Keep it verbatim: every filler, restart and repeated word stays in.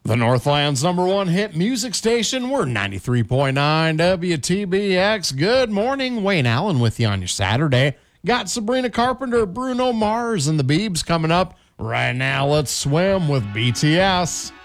The Northland's number one hit music station. We're ninety-three point nine W T B X. Good morning. Wayne Allen with you on your Saturday. Got Sabrina Carpenter, Bruno Mars, and the Biebs coming up. Right now, let's swim with B T S.